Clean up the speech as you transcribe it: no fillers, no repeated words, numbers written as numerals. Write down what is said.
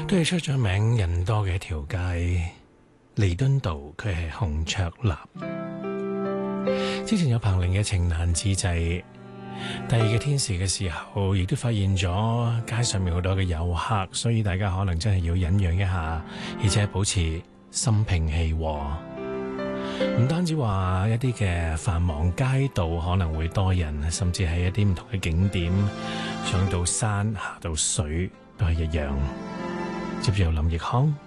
都係出咗名人多嘅一條街，彌敦道佢係紅卓立。之前有彭羚嘅情難自制，第二嘅天時嘅時候，亦都發現咗街上面好多嘅遊客，所以大家可能真係要忍讓一下，而且保持心平氣和。唔單止話一啲嘅繁忙街道可能會多人，甚至係一啲唔同嘅景點，上到山下到水都係一樣。接住由林奕匡。